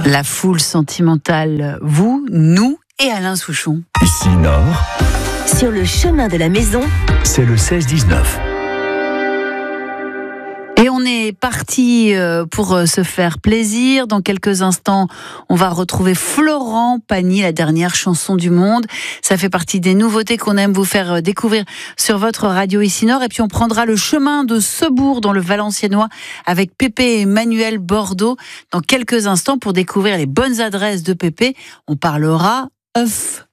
La foule sentimentale, vous, nous et Alain Souchon. Ici Nord, Sur le chemin de la maison, c'est le 16-19. Et on est parti pour se faire plaisir. Dans quelques instants, on va retrouver Florent Pagny, la dernière chanson du monde. Ça fait partie des nouveautés qu'on aime vous faire découvrir sur votre radio Ici Nord. Et puis on prendra le chemin de Sebourg dans le Valenciennois avec Pépé et Manuel Bordeaux dans quelques instants pour découvrir les bonnes adresses de Pépé. On parlera œufs.